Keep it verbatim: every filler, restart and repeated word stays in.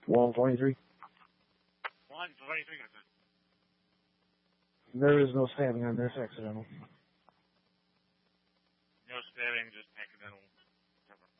one twenty-three. one twenty-three, got that. There is no stabbing on this accidental. No stabbing, just accidental.